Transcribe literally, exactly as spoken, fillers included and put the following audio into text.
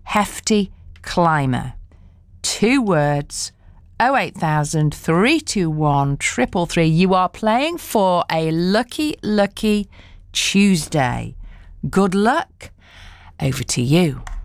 Hefty Climber. Two words, oh eight thousand, three two one, three three three. You are playing for a lucky, lucky Tuesday. Good luck. Over to you.